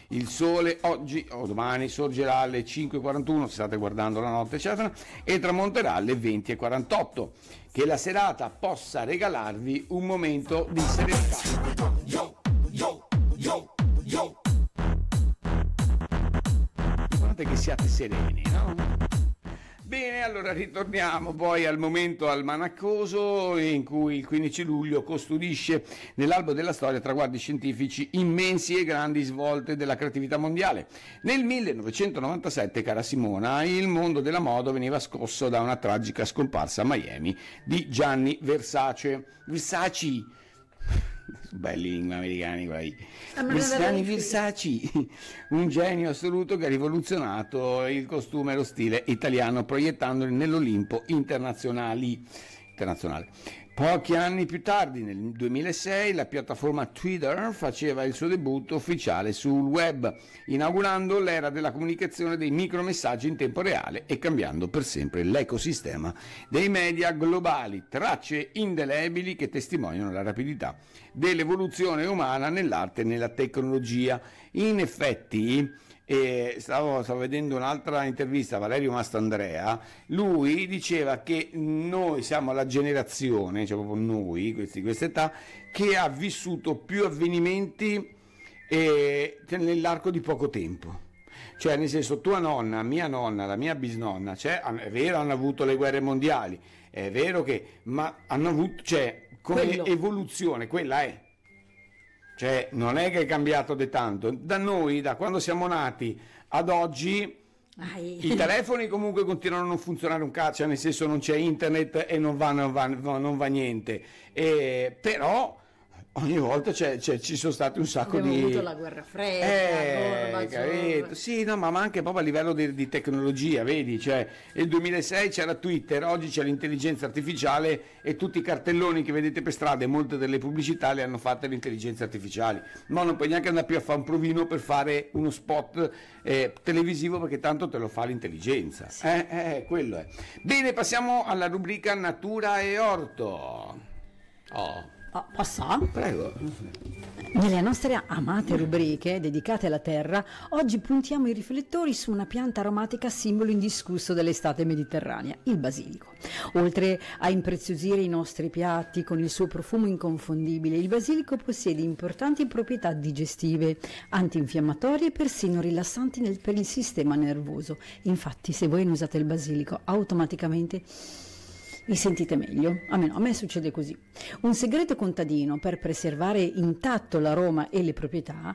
Il sole oggi o domani sorgerà alle 5:41, se state guardando la notte eccetera, e tramonterà alle 20:48. Che la serata possa regalarvi un momento di serenità. L'importante è che siate sereni, no? Bene, allora ritorniamo poi al momento almanaccoso in cui il 15 luglio custodisce nell'albo della storia traguardi scientifici immensi e grandi svolte della creatività mondiale. Nel 1997, cara Simona, il mondo della moda veniva scosso da una tragica scomparsa a Miami di Gianni Versace. Belli lingua americani quelli. Gianni Versace, un genio assoluto che ha rivoluzionato il costume e lo stile italiano proiettandoli nell'Olimpo internazionale. Pochi anni più tardi, nel 2006, la piattaforma Twitter faceva il suo debutto ufficiale sul web, inaugurando l'era della comunicazione dei micromessaggi in tempo reale e cambiando per sempre l'ecosistema dei media globali, tracce indelebili che testimoniano la rapidità dell'evoluzione umana nell'arte e nella tecnologia. In effetti, stavo vedendo un'altra intervista a Valerio Mastandrea, lui diceva che noi siamo la generazione, cioè proprio noi, di questa età, che ha vissuto più avvenimenti nell'arco di poco tempo. Cioè, nel senso, tua nonna, mia nonna, la mia bisnonna, cioè, è vero, hanno avuto le guerre mondiali, è vero che, ma hanno avuto, cioè, come Quello. evoluzione, quella è. Cioè, non è che è cambiato di tanto. Da noi, da quando siamo nati ad oggi, i telefoni comunque continuano a non funzionare un cazzo, cioè nel senso non c'è internet e non va niente. Però ogni volta ci sono stati un sacco Abbiamo di... avuto la guerra fredda, capito? Sì, no, ma anche proprio a livello di tecnologia, vedi? Cioè, nel 2006 c'era Twitter, oggi c'è l'intelligenza artificiale e tutti i cartelloni che vedete per strada e molte delle pubblicità le hanno fatte le intelligenze artificiali. Ma non puoi neanche andare più a fare un provino per fare uno spot televisivo perché tanto te lo fa l'intelligenza. Sì. Quello è. Bene, passiamo alla rubrica Natura e Orto. Posso? Prego. Nelle nostre amate rubriche dedicate alla terra, oggi puntiamo i riflettori su una pianta aromatica simbolo indiscusso dell'estate mediterranea, il basilico. Oltre a impreziosire i nostri piatti con il suo profumo inconfondibile, il basilico possiede importanti proprietà digestive, antinfiammatorie e persino rilassanti per il sistema nervoso. Infatti, se voi ne usate il basilico, automaticamente vi sentite meglio, almeno a me succede così. Un segreto contadino per preservare intatto l'aroma e le proprietà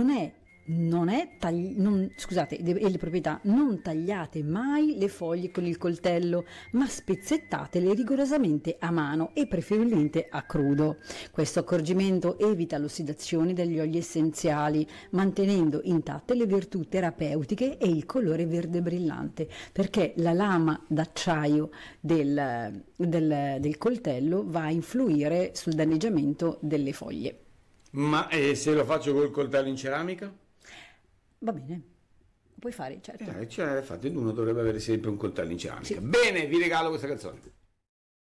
e le proprietà, non tagliate mai le foglie con il coltello, ma spezzettatele rigorosamente a mano e preferibilmente a crudo. Questo accorgimento evita l'ossidazione degli oli essenziali, mantenendo intatte le virtù terapeutiche e il colore verde brillante, perché la lama d'acciaio del coltello va a influire sul danneggiamento delle foglie. Ma se lo faccio col coltello in ceramica? Va bene, puoi fare, certo. Infatti uno dovrebbe avere sempre un coltello in ceramica. Sì. Bene, vi regalo questa canzone.